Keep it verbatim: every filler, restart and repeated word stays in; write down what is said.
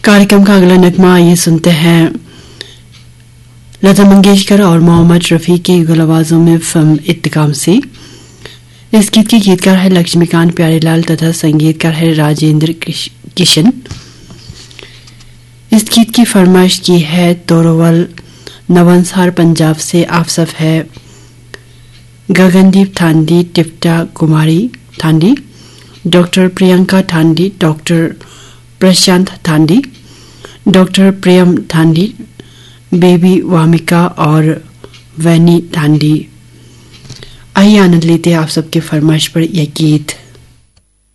कार्यक्रम का अगला नगमा ये सुनते हैं लता मंगेशकर और मोहम्मद रफी की युगल आवाजों में फिल्म इंतकाम से। इस गीत के गीतकार है लक्ष्मीकांत प्यारेलाल तथा संगीतकार है राजेंद्र किशन। इस गीत की फरमाइश की है तोरोवल नवंसार पंजाब से। आप सब है गगनदीप थांडी, टिप्टा कुमारी थांडी, डॉक्टर प्रियंका थांडी, डॉक्टर प्रशांत थांडी, डॉक्टर प्रियम थांडी, बेबी वामिका और वैनी थांडी। आइए आनंद लेते हैं आप सबके फरमाइश पर यह गीत।